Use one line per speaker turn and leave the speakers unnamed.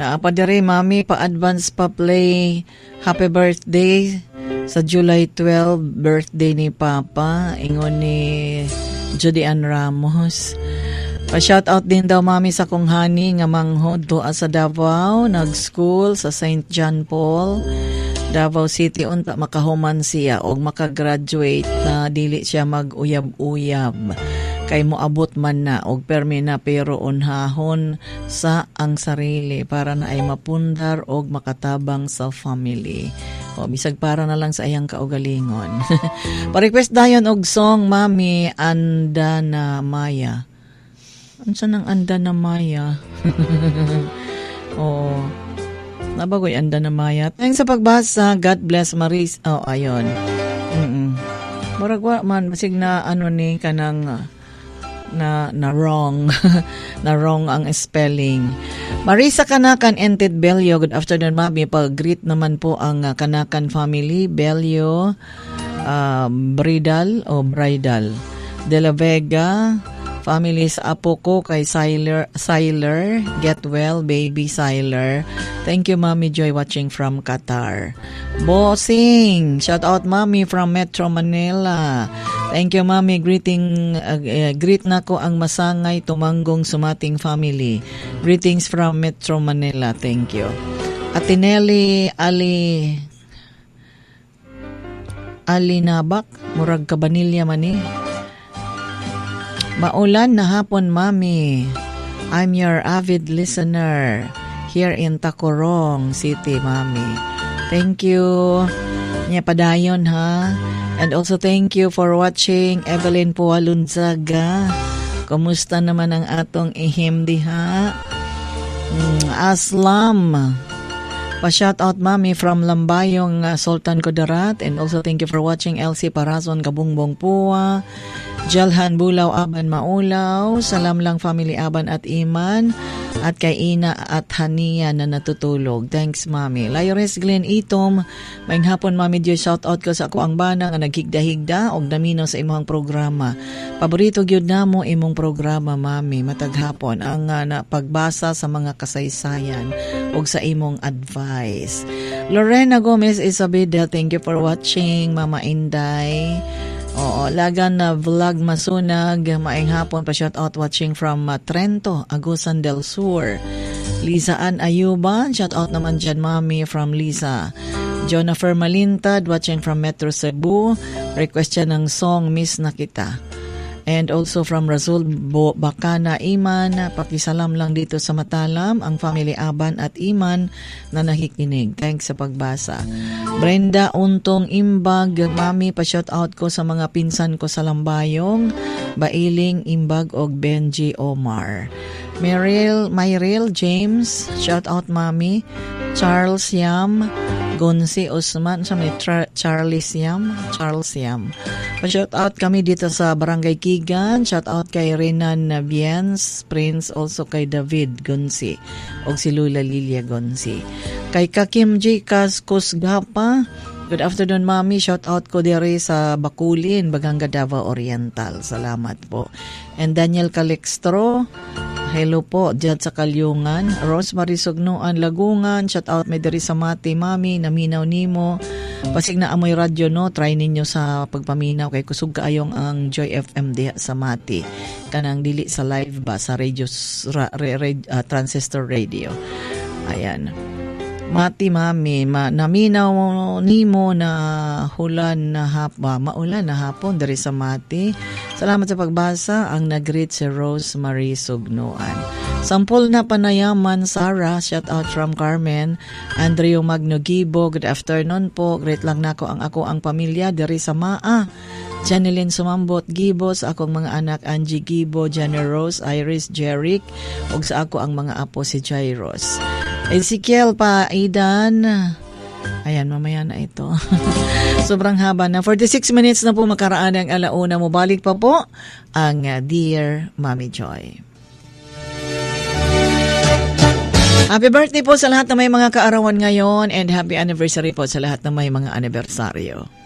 Padre, Mami, pa-advance pa play happy birthday sa July 12, birthday ni Papa, ingon ni Judy Ann Ramos. Pa-shoutout din daw, Mami, sa kong honey nga manghod doa sa Davao, nag-school sa St. John Paul, Davao City. Unta makahuman siya o makagraduate na dili siya mag-uyab-uyab. Kay moabot man na og permi na pero unhahon sa ang sarili para na ay mapundar og makatabang sa family. O bisag para na lang sa ayang kaugalingon. Pa-request dayon og song, Mami, Anda na Maya. Unsa nang Anda na Maya? Oh. Nabagoy Anda na Maya. Thanks sa pagbasa. God bless Maris. Oh, ayon. Murag wa man masig na ano ni kanang na wrong na wrong ang spelling. Marisa Kanakan Ented Bello, good afternoon, Mami. Pag-greet naman po ang Kanakan family, Bello, Bridal De La Vega family, sa apo ko kay Siler, get well baby Siler. Thank you, Mami Joy, watching from Qatar. Bossing, shout out, Mami, from Metro Manila. Thank you, Mami. Greet na ko ang masangay tumanggong sumating family. Greetings from Metro Manila. Thank you. Atinelli Ali Nabak, murag Kabanilya mani. Maulan na hapon, Mami. I'm your avid listener here in Tacorong City, Mami. Thank you. Nya padayon, ha. And also thank you for watching, Evelyn Pualunzaga. Kumusta naman ang atong ihim diha? Aslam. Pa-shoutout, Mami, from Lambayong, Sultan Kudarat. And also thank you for watching, Elsie Parazon, Kabungbong Pua. Jalhan Bulaw, Aban Maulaw, Salam lang family Aban at Iman, at kay Ina at Hania na natutulog. Thanks, Mami. Layores Glenn Itom, maing hapon, Mami Joy, shout out ko sa ako ang bana nga naghigda-higda og naminaw sa imong programa. Paborito gyud namo imong programa, Mami, matag hapon ang pagbasa sa mga kasaysayan og sa imong advice. Lorena Gomez Isabida, thank you for watching, Mama Inday. Oo, lagan na vlog masunag, maing hapon pa shout out watching from Trento, Agusan del Sur. Lisa Ann Ayuban, shout out naman dyan, Mami, from Lisa. Jonathan Malintad, watching from Metro Cebu, request siya ng song Miss na Kita. And also from Razul Bacana Iman, pakisalam lang dito sa Matalam, ang family Aban at Iman na nakikinig. Thanks sa pagbasa. Brenda Untong Imbag, Mami, pa-shout out ko sa mga pinsan ko sa Lambayong, Bailing Imbag og Benji Omar. Myril James, shout out, Mami. Charles Yam, Gonsi Osman, sa may Charles Yam. Pa-shout out kami dito sa Barangay Kigan. Shout out kay Renan Viens Prince, also kay David Gonsi og si Lula Lilia Gonsi. Kay Kakim J. Kaskus Gapa, good afternoon, Mami. Shout out ko diri sa Bakulin, Baganga, Davao Oriental. Salamat po. And Daniel Calextro, hello po, dyan sa Kalyungan. Rosemary Sugnoan, Lagungan, shout out may diri sa Mati, Mami, naminaw nimo. Pasig na amoy radyo, no, try ninyo sa pagpaminaw kay kusog kaayong ang Joy FM diha sa Mati. Kanang dili sa live ba sa radio, transistor radio. Ayan. Mati, Mami, naminaw nimo na hulan na maulan na hapon dari sa Mati. Salamat sa pagbasa. Ang nag-greet si Rosemary Sugnoan. Sampol na panayaman, Sarah, shout out from Carmen. Andrea Magno Gibo, good afternoon po. Great lang nako ang pamilya dari sa Maa. Janeline Sumambot Gibos, akong mga anak Angie Gibo, Jenny Rose, Iris, Jeric, ug sa ako ang mga apo si Jairos. Ezekiel pa, Aidan. Ayan, mamaya na ito. Sobrang haba na. 46 minutes na po makaraan ang alauna. Mubalik pa po ang Dear Mami Joy. Happy birthday po sa lahat na may mga kaarawan ngayon and happy anniversary po sa lahat na may mga anibersaryo.